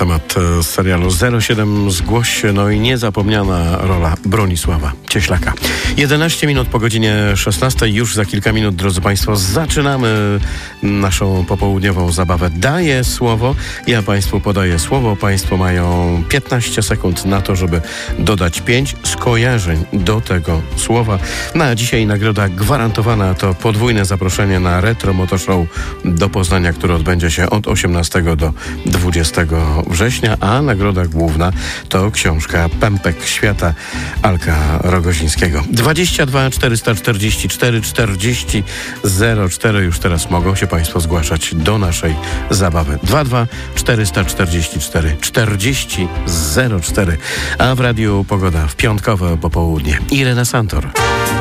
temat serialu 07 Zgłoś się, no i niezapomniana rola Bronisława Cieślaka. 11 minut po godzinie 16. Już za kilka minut, drodzy Państwo, zaczynamy naszą popołudniową zabawę. Daję słowo, ja Państwu podaję słowo. Państwo mają 15 sekund na to, żeby dodać 5 skojarzeń do tego słowa. Na dzisiaj nagroda gwarantowana to podwójne zaproszenie na Retro Moto Show do Poznania, które odbędzie się od 18 do 20 września, a nagroda główna to książka Pępek Świata Alka Rogozińskiego. 22 444 40 04. Już teraz mogą się Państwo zgłaszać do naszej zabawy. 22 444 40 04. A w Radiu Pogoda w piątkowe popołudnie Irena Santor.